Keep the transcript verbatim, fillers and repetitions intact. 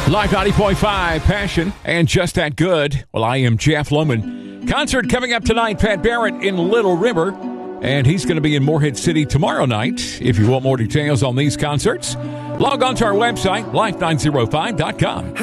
Live ninety point five, passion, and just that good. Well, I am Jeff Lohman. Concert coming up tonight, Pat Barrett in Little River. And he's going to be in Morehead City tomorrow night. If you want more details on these concerts, log on to our website, life nine oh five dot com.